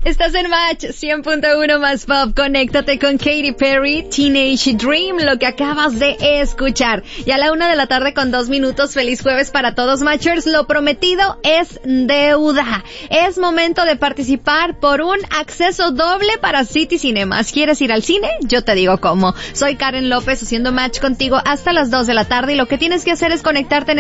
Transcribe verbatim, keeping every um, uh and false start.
Estás en Match cien punto uno más Pop. Conéctate con Katy Perry, Teenage Dream, lo que acabas de escuchar. Y a la una de la tarde con dos minutos, feliz jueves para todos, Matchers. Lo prometido es deuda. Es momento de participar por un acceso doble para City Cinemas. ¿Quieres ir al cine? Yo te digo cómo. Soy Karen López haciendo Match contigo hasta las dos de la tarde y lo que tienes que hacer es conectarte en